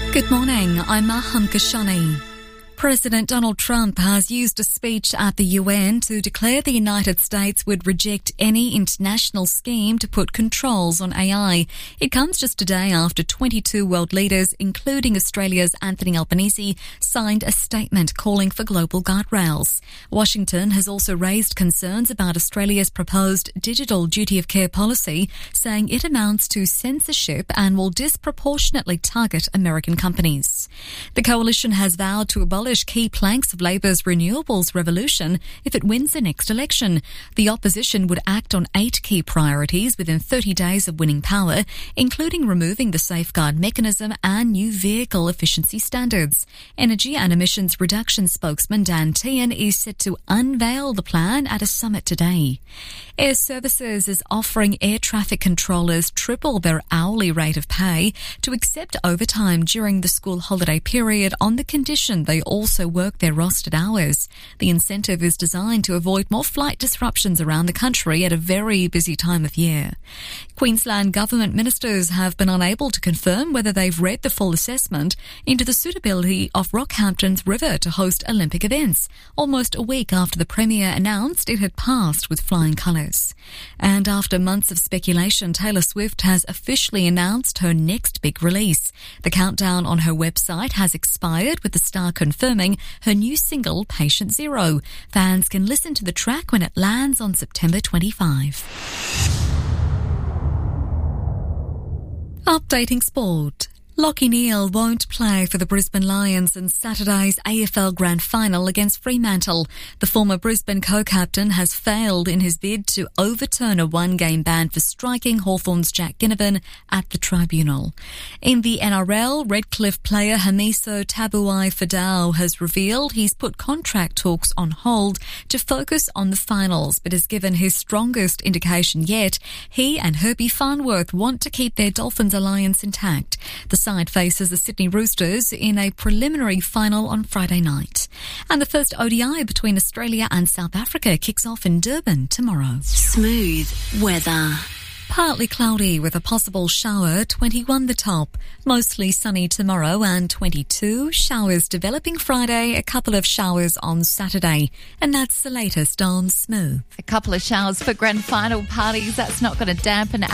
Good morning, I'm Maham Kashani. President Donald Trump has used a speech at the UN to declare the United States would reject any international scheme to put controls on AI. It comes just a day after 22 world leaders, including Australia's Anthony Albanese, signed a statement calling for global guardrails. Washington has also raised concerns about Australia's proposed digital duty of care policy, saying it amounts to censorship and will disproportionately target American companies. The coalition has vowed to abolish key planks of Labor's renewables revolution if it wins the next election. The opposition would act on 8 key priorities within 30 days of winning power, including removing the safeguard mechanism and new vehicle efficiency standards. Energy and emissions reduction spokesman Dan Tehan is set to unveil the plan at a summit today. Air Services is offering air traffic controllers triple their hourly rate of pay to accept overtime during the school holiday period on the condition they also work their rostered hours. The incentive is designed to avoid more flight disruptions around the country at a very busy time of year. Queensland government ministers have been unable to confirm whether they've read the full assessment into the suitability of Rockhampton's river to host Olympic events, almost a week after the Premier announced it had passed with flying colours. And after months of speculation, Taylor Swift has officially announced her next big release. The countdown on her website has expired, with the star confirming her new single, Patient Zero. Fans can listen to the track when it lands on September 25. Updating sport. Lachie Neale won't play for the Brisbane Lions in Saturday's AFL Grand Final against Fremantle. The former Brisbane co-captain has failed in his bid to overturn a one-game ban for striking Hawthorn's Jack Ginnivan at the tribunal. In the NRL, Redcliffe player Hamiso Tabuai-Fidau has revealed he's put contract talks on hold to focus on the finals, but has given his strongest indication yet. He and Herbie Farnworth want to keep their Dolphins alliance intact. The side faces the Sydney Roosters in a preliminary final on Friday night. And the first ODI between Australia and South Africa kicks off in Durban tomorrow. Smooth weather. Partly cloudy with a possible shower, 21 the top. Mostly sunny tomorrow and 22. Showers developing Friday, a couple of showers on Saturday. And that's the latest on Smooth. A couple of showers for grand final parties. That's not going to dampen